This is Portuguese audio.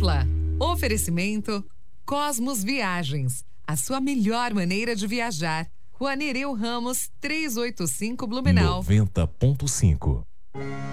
Orla. Oferecimento Cosmos Viagens. A sua melhor maneira de viajar. Rua Nereu Ramos, 385 Blumenau. 90.5.